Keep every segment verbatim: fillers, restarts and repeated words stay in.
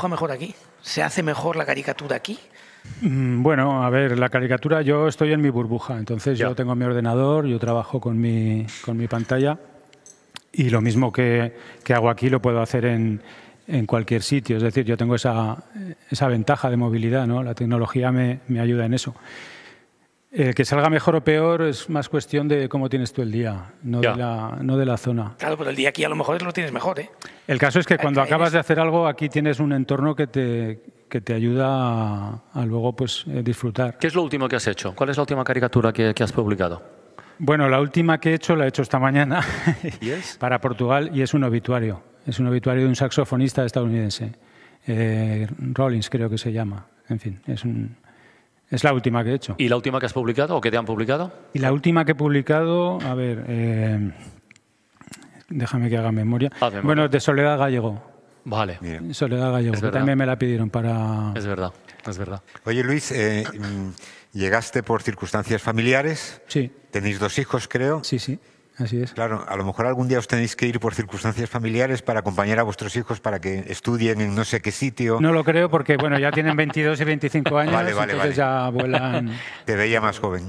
dibuja mejor aquí? ¿Se hace mejor la caricatura aquí? Bueno, a ver, la caricatura, yo estoy en mi burbuja, entonces ya. Yo tengo mi ordenador, yo trabajo con mi, con mi pantalla y lo mismo que, que hago aquí lo puedo hacer en, en cualquier sitio. Es decir, yo tengo esa, esa ventaja de movilidad, ¿no? La tecnología me, me ayuda en eso. Eh, que salga mejor o peor es más cuestión de cómo tienes tú el día, no de, la, no de la zona. Claro, pero el día aquí a lo mejor lo tienes mejor, ¿eh? El caso es que cuando acabas de hacer algo, aquí tienes un entorno que te, que te ayuda a, a luego pues, eh, disfrutar. ¿Qué es lo último que has hecho? ¿Cuál es la última caricatura que, que has publicado? Bueno, la última que he hecho la he hecho esta mañana ¿Yes? para Portugal y es un obituario. Es un obituario de un saxofonista estadounidense. Eh, Rollins creo que se llama. En fin, es un... Es la última que he hecho. ¿Y la última que has publicado o que te han publicado? Y la última que he publicado, a ver, eh, déjame que haga memoria. Ah, memoria. Bueno, de Soledad Gallego. Vale. Bien. Soledad Gallego, que también me la pidieron para... Es verdad, es verdad. Oye, Luis, eh, llegaste por circunstancias familiares. Sí. Tenéis dos hijos, creo. Sí, sí. Así es. Claro, a lo mejor algún día os tenéis que ir por circunstancias familiares para acompañar a vuestros hijos para que estudien en no sé qué sitio. No lo creo porque, bueno, ya tienen veintidós y veinticinco años, vale, vale, entonces vale. ya vuelan... Te veía más joven.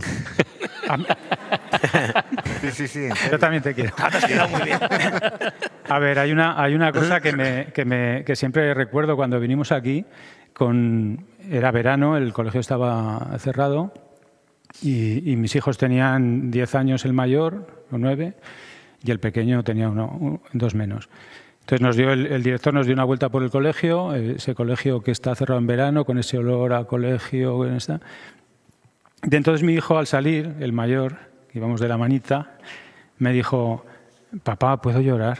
Sí, sí, sí. Yo también te quiero. Muy bien. A ver, hay una, hay una cosa que, me, que, me, que siempre recuerdo cuando vinimos aquí. Con, era verano, el colegio estaba cerrado. Y, y mis hijos tenían diez años el mayor, o nueve, y el pequeño tenía uno, uno, dos menos. Entonces nos dio el, el director nos dio una vuelta por el colegio, ese colegio que está cerrado en verano, con ese olor a colegio. Está. Y entonces mi hijo, al salir, el mayor, íbamos de la manita, me dijo, papá, ¿puedo llorar?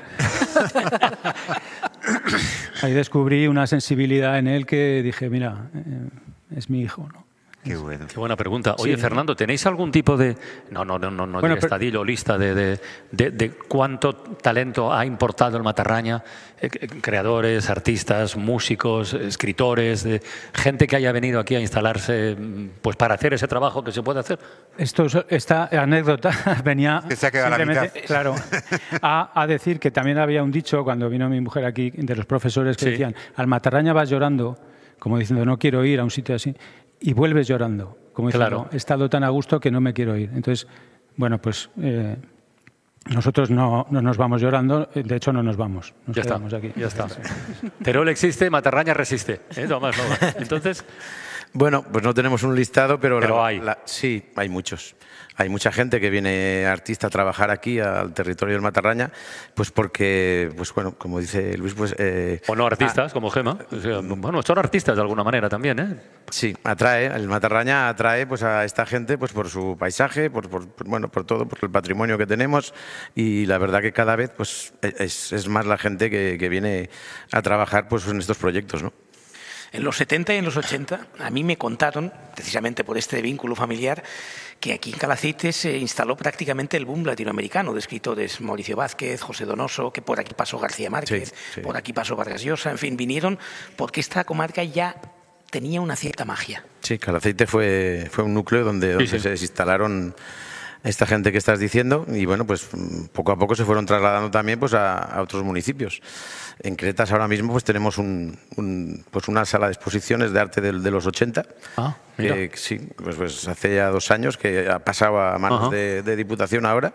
Ahí descubrí una sensibilidad en él que dije, mira, eh, es mi hijo, ¿no? Qué bueno. Qué buena pregunta. Oye, sí. Fernando, ¿tenéis algún tipo de, no, no, no, no, no bueno, de estadillo o lista de, de, de, de cuánto talento ha importado el Matarraña? Eh, creadores, artistas, músicos, escritores, de, gente que haya venido aquí a instalarse pues para hacer ese trabajo que se puede hacer. Esto, esta anécdota venía que se ha quedado simplemente, la mitad. claro, a, a decir que también había un dicho cuando vino mi mujer aquí de los profesores que sí. decían, al Matarraña vas llorando, como diciendo no quiero ir a un sitio así. Y vuelves llorando, como diciendo, claro. he estado tan a gusto que no me quiero ir. Entonces, bueno, pues eh, nosotros no, no nos vamos llorando, de hecho no nos vamos, nos ya quedamos está, aquí. Ya está. Teruel existe, Matarraña resiste. ¿Eh? No más, no más. Entonces... Bueno, pues no tenemos un listado, pero, pero la, hay. La, sí, hay muchos. Hay mucha gente que viene artista a trabajar aquí al territorio del Matarraña, pues porque, pues bueno, como dice Luis, pues... Eh, o no artistas, ah, como Gema. O sea, bueno, son artistas de alguna manera también, ¿eh? Sí, atrae, el Matarraña atrae pues a esta gente pues por su paisaje, por, por, bueno, por todo, por el patrimonio que tenemos y la verdad que cada vez pues es, es más la gente que, que viene a trabajar pues en estos proyectos, ¿no? En los setenta y en los ochenta, a mí me contaron, precisamente por este vínculo familiar, que aquí en Calacete se instaló prácticamente el boom latinoamericano de escritores. Mauricio Vázquez, José Donoso, que por aquí pasó García Márquez, sí, sí. por aquí pasó Vargas Llosa, en fin, vinieron porque esta comarca ya tenía una cierta magia. Sí, Calacete fue, fue un núcleo donde, donde sí, sí. se instalaron esta gente que estás diciendo y bueno, pues poco a poco se fueron trasladando también pues a, a otros municipios. En Cretas ahora mismo pues tenemos un, un, pues una sala de exposiciones de arte de, de los ochenta. Ah, que, sí, pues, pues hace ya dos años que ha pasado a manos de, de Diputación ahora.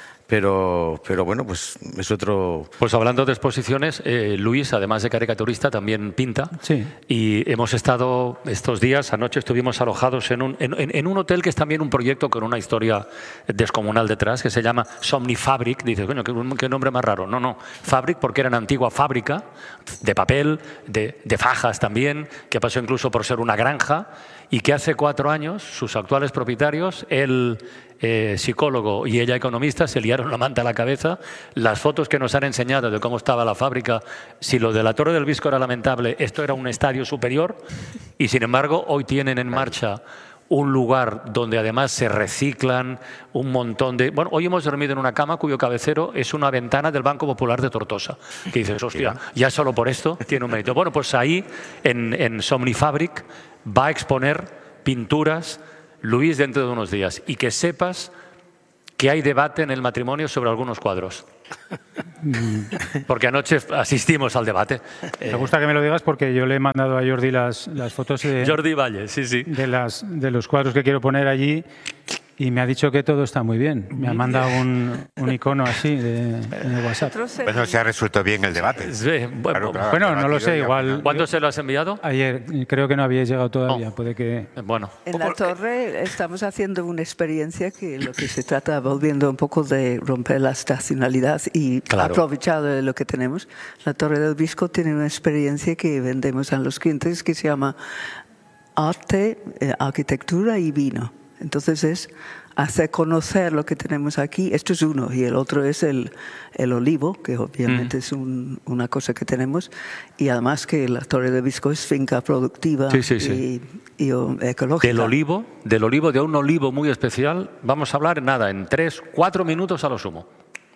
Pero, pero bueno, pues es otro... Pues hablando de exposiciones, eh, Luis, además de caricaturista, también pinta. Sí. Y hemos estado estos días, anoche estuvimos alojados en un, en, en un hotel que es también un proyecto con una historia descomunal detrás, que se llama Somnifabric. Dices, coño, ¿qué, qué nombre más raro. No, no, Fabric porque era una antigua fábrica de papel, de, de fajas también, que pasó incluso por ser una granja y que hace cuatro años sus actuales propietarios, el eh, psicólogo y ella economista, se liaron la manta a la cabeza. Las fotos que nos han enseñado de cómo estaba la fábrica, si lo de la Torre del Visco era lamentable, esto era un estadio superior y sin embargo hoy tienen en marcha un lugar donde además se reciclan un montón de... Bueno, hoy hemos dormido en una cama cuyo cabecero es una ventana del Banco Popular de Tortosa. Que dices, hostia, ya solo por esto tiene un mérito. Bueno, pues ahí en, en Somnifabric va a exponer pinturas Luis dentro de unos días y que sepas que hay debate en el matrimonio sobre algunos cuadros. Porque anoche asistimos al debate. Me gusta que me lo digas porque yo le he mandado a Jordi las, las fotos de, Jordi Valle, sí, sí. De, las, de los cuadros que quiero poner allí y me ha dicho que todo está muy bien. Me ha mandado un, un icono así de, en el WhatsApp. Bueno, se ha resuelto bien el debate. Sí, bueno, Claro, claro, bueno, no lo sé, igual... ¿Cuándo se lo has enviado? Ayer, creo que no habíais llegado todavía, No. puede que... Bueno. En la torre estamos haciendo una experiencia que lo que se trata, volviendo un poco de romper la estacionalidad y Claro. aprovechar de lo que tenemos. La Torre del Bisco tiene una experiencia que vendemos a los clientes que se llama Arte, eh, Arquitectura y Vino. Entonces es hacer conocer lo que tenemos aquí. Esto es uno y el otro es el, el olivo, que obviamente mm. es un, una cosa que tenemos, y además que la Torre del Bisco es finca productiva sí, sí, sí. Y, y ecológica. Del olivo, del olivo, de un olivo muy especial, vamos a hablar nada, en tres, cuatro minutos a lo sumo.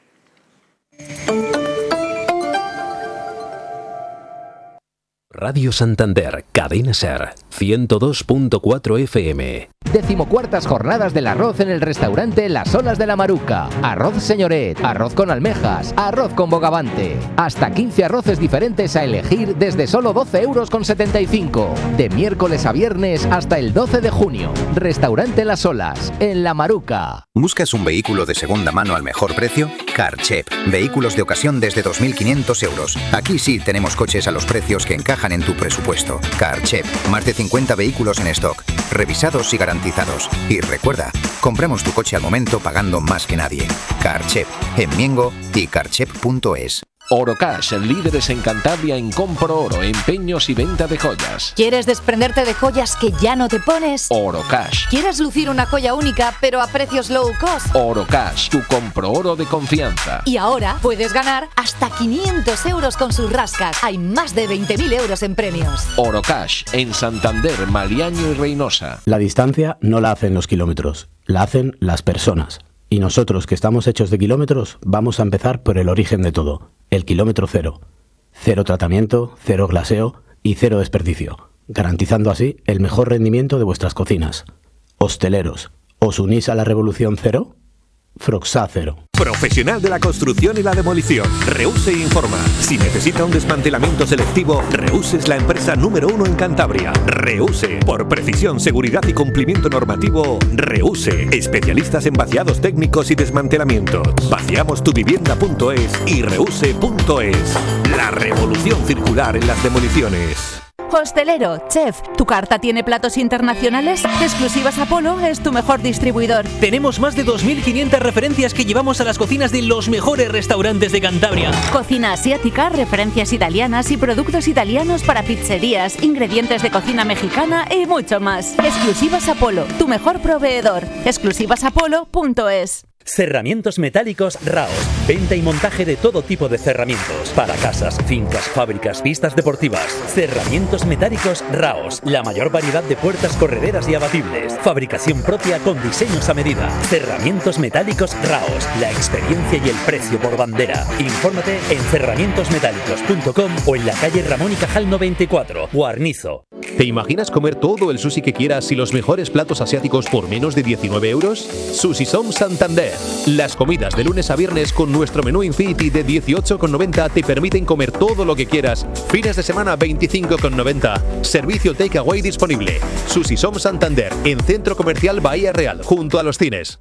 Radio Santander, Cadena Ser, ciento dos punto cuatro F M. Decimocuartas jornadas del arroz en el restaurante Las Olas de la Maruca. Arroz señoret, arroz con almejas, arroz con bogavante. Hasta quince arroces diferentes a elegir desde solo doce euros con setenta y cinco. De miércoles a viernes hasta el doce de junio. Restaurante Las Olas, en La Maruca. ¿Buscas un vehículo de segunda mano al mejor precio? Carchep. Vehículos de ocasión desde dos mil quinientos euros. Aquí sí tenemos coches a los precios que encajan en tu presupuesto. Carchep. Más de cincuenta vehículos en stock. Revisados y garantizados. Y recuerda, compramos tu coche al momento pagando más que nadie. Carchep. En Miengo y carchep punto es. Orocash, líderes en Cantabria en compro oro, empeños y venta de joyas. ¿Quieres desprenderte de joyas que ya no te pones? Orocash. ¿Quieres lucir una joya única pero a precios low cost? Orocash, tu compro oro de confianza. Y ahora puedes ganar hasta quinientos euros con sus rascas. Hay más de veinte mil euros en premios. Orocash, en Santander, Maliaño y Reynosa. La distancia no la hacen los kilómetros, la hacen las personas. Y nosotros, que estamos hechos de kilómetros, vamos a empezar por el origen de todo, el kilómetro cero. Cero tratamiento, cero glaseo y cero desperdicio, garantizando así el mejor rendimiento de vuestras cocinas. Hosteleros, ¿os unís a la revolución cero? Froxá Cero. Profesional de la construcción y la demolición. Reuse informa. Si necesita un desmantelamiento selectivo, Reuse es la empresa número uno en Cantabria. Reuse. Por precisión, seguridad y cumplimiento normativo, Reuse. Especialistas en vaciados técnicos y desmantelamientos. Vaciamos tu vivienda punto es y reuse punto es. La revolución circular en las demoliciones. Hostelero, chef, ¿tu carta tiene platos internacionales? Exclusivas Apolo es tu mejor distribuidor. Tenemos más de dos mil quinientas referencias que llevamos a las cocinas de los mejores restaurantes de Cantabria. Cocina asiática, referencias italianas y productos italianos para pizzerías, ingredientes de cocina mexicana y mucho más. Exclusivas Apolo, tu mejor proveedor. exclusivas apolo punto es. Cerramientos metálicos Raos. Venta y montaje de todo tipo de cerramientos. Para casas, fincas, fábricas, pistas deportivas. Cerramientos metálicos Raos. La mayor variedad de puertas correderas y abatibles. Fabricación propia con diseños a medida. Cerramientos metálicos Raos. La experiencia y el precio por bandera. Infórmate en cerramientos metálicos punto com o en la calle Ramón y Cajal noventa y cuatro, Guarnizo. ¿Te imaginas comer todo el sushi que quieras y los mejores platos asiáticos por menos de diecinueve euros? Sushi Som Santander. Las comidas de lunes a viernes con nuestro menú Infinity de dieciocho con noventa te permiten comer todo lo que quieras. Fines de semana veinticinco con noventa. Servicio takeaway disponible. Sushi Som Santander, en Centro Comercial Bahía Real, junto a los cines.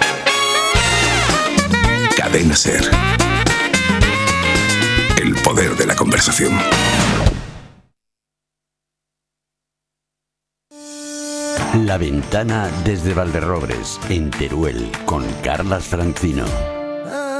Cadena Ser. El poder de la conversación. La Ventana desde Valderrobres, en Teruel, con Carlas Francino.